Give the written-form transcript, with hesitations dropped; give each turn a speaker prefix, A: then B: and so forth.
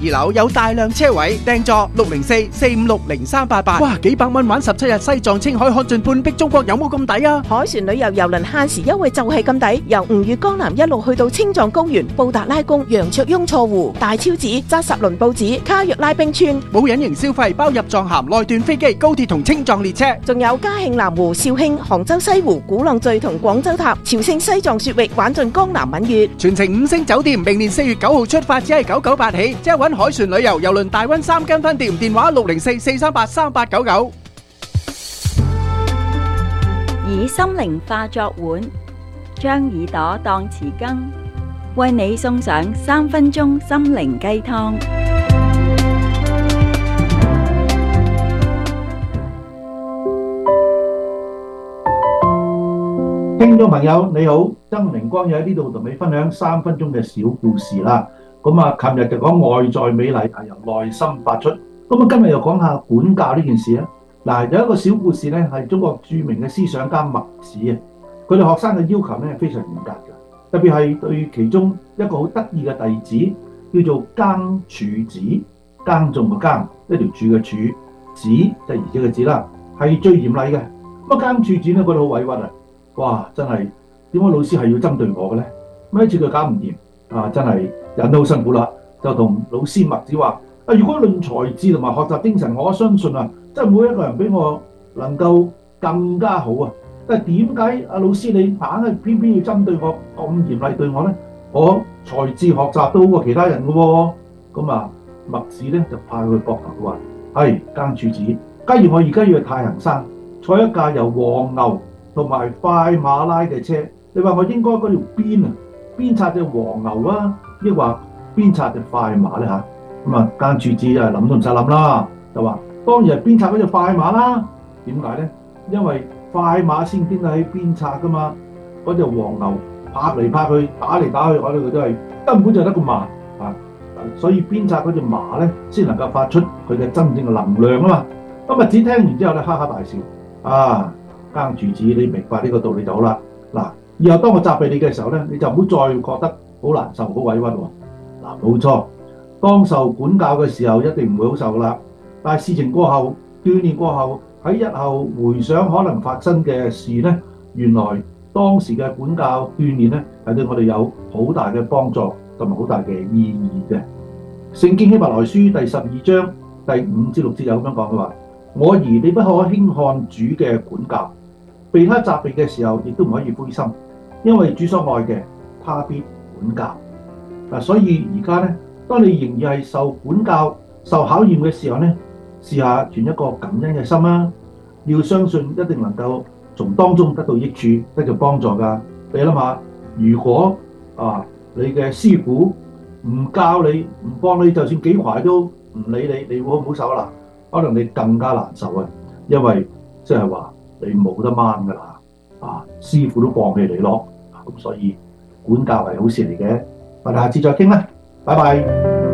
A: 2樓有大量車位，訂座604-456-0388。哇，幾百蚊玩17日西藏青海看盡半壁中國，有冇咁抵啊？
B: 海船旅遊郵輪限時優惠就係咁抵，由吳越江南一路去到青藏高原、布達拉宮、羊卓雍錯湖、大昭寺、扎什倫布寺、卡約拉冰川，
A: 冇隱形消費，包入藏函、內段飛機、高鐵同青藏列車，
B: 仲有嘉慶南湖、肇慶、杭州西湖、鼓浪嶼同廣州塔、朝聖西藏雪域，玩盡江南閩粵，
A: 全程5星酒店。明年4月9號出發，只係998起，即係揾海船旅遊郵輪大溫3間分店，電話604-438-3899。
C: 以心靈化作碗，將耳朵當匙羹，為你送上3分鐘心靈雞湯。
D: 聽眾朋友你好，曾明光又喺呢度同你分享3分鐘嘅小故事啦。咁啊，琴日就講外在美麗係由內心發出，咁啊今日又講下管教呢件事啊。嗱，有一個小故事咧，係中國著名嘅思想家墨子啊，佢對學生嘅要求咧係非常嚴格嘅，特別係對其中一個好得意嘅弟子叫做耕柱子，耕種嘅耕，一條柱嘅柱，子即係兒子嘅子啦，係最嚴厲嘅。咁啊耕柱子咧覺得好委屈啊！哇！真係點解老師係要針對我嘅咧？咁一次佢搞唔掂啊，真係忍得好辛苦啦，就同老師墨子話：啊，如果論才智同埋學習精神，我相信啊，真係每一個人比我能夠更加好啊！但係點解啊老師你硬係偏偏要針對我咁嚴厲對我咧？我才智學習都好過其他人嘅喎。咁啊，墨子咧就派佢膊頭話：係耕柱子，假如我而家要去太行山，坐一架由黃牛同埋快馬拉嘅車，你話我應該嗰條鞭策隻黃牛啊，抑或鞭策隻快馬咧嚇？咁啊，耕柱子啊諗都唔使諗啦，就話當然係鞭策嗰隻快馬啦。點解咧？因為快馬先經得起鞭策噶嘛，嗰隻黃牛拍嚟拍去，打嚟打去，我哋佢都係根本就得個慢啊，所以鞭策嗰隻馬咧先能夠發出佢嘅真正嘅能量啊嘛。咁墨子聽完之後咧，哈哈大笑啊！耕柱子，你明白呢個道理就好啦。嗱，以後當我責備你嘅時候咧，你就唔好再覺得好難受、好委屈喎。嗱，冇錯，當受管教嘅時候一定唔會好受噶啦。但係事情過後、鍛鍊過後，喺日後回想可能發生嘅事咧，原來當時嘅管教鍛鍊咧係對我哋有好大嘅幫助同埋好大嘅意義嘅。聖經希伯來書第12章第5至6節有咁樣講嘅話：我兒，你不可輕看主嘅管教。被他責備嘅時候，亦都唔可以灰心，因為主所愛嘅，他必管教。嗱，所以而家咧，當你仍然係受管教、受考驗嘅時候咧，試下存一個感恩嘅心啦。要相信一定能夠從當中得到益處、得到幫助㗎。你諗下，如果你嘅師傅唔教你、唔幫你，就算幾壞都唔理你，你會好唔好受啊？可能你更加難受啊，因為即係話。你冇得掹㗎啦，師傅都放棄你咯，咁所以管教係好事嚟嘅，我哋下次再傾啦，拜拜。